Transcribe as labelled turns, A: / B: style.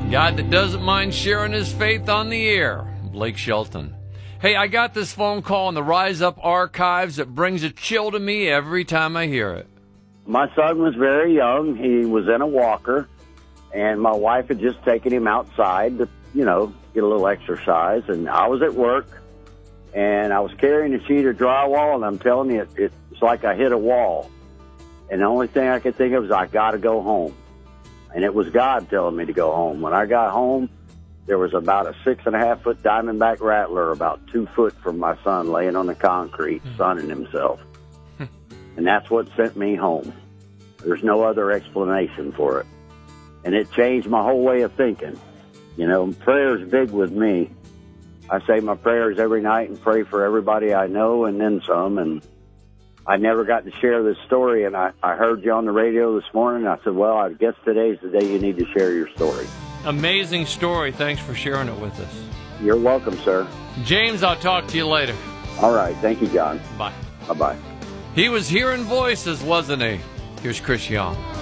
A: God that doesn't mind sharing his faith on the air. Blake Shelton. Hey, I got this phone call in the Rise Up archives that brings a chill to me every time I hear it.
B: My son was very young. He was in a walker, and my wife had just taken him outside to, get a little exercise. And I was at work, and I was carrying a sheet of drywall, and I'm telling you, it's like I hit a wall. And the only thing I could think of was I got to go home. And it was God telling me to go home. When I got home, there was about a 6.5-foot diamondback rattler about 2 foot from my son laying on the concrete, sunning himself. And that's what sent me home. There's no other explanation for it. And it changed my whole way of thinking. Prayer's big with me. I say my prayers every night and pray for everybody I know and then some. And I never got to share this story. And I heard you on the radio this morning. I said, well, I guess today's the day you need to share your story.
A: Amazing story. Thanks for sharing it with us.
B: You're welcome, sir.
A: James, I'll talk to you later.
B: All right. Thank you, John.
A: Bye.
B: Bye-bye.
A: He was hearing voices, wasn't he? Here's Chris Young.